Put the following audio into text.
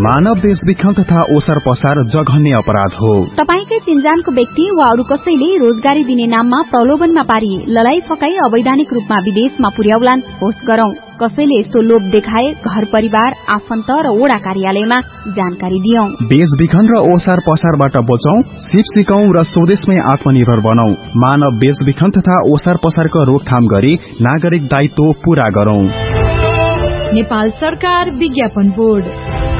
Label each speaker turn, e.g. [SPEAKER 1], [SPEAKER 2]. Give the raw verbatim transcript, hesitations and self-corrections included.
[SPEAKER 1] मानव बेचबिखन तथा ओसार पसार जघन्य अपराध हो।
[SPEAKER 2] तपाईकै चिन्जानको व्यक्ति वा अरू कसैले रोजगारी दिने नाममा प्रलोभनमा पारी ललाई फकाई अवैधानिक रूपमा विदेशमा पुर्याउलान् होस् गरौं। कसैले यस्तो लोभ देखाए घर परिवार आफन्त र वडा कार्यालयमा जानकारी दियौं।
[SPEAKER 1] बेचबिखन र ओसार पसारबाट बचौं, सिप सिकौं र स्वदेशमै आत्मनिर्भर बनौं। मानव बेचबिखन तथा ओसार पसारको रोकथाम गरी नागरिक दायित्व पूरा गरौं।
[SPEAKER 3] नेपाल सरकार विज्ञापन बोर्ड।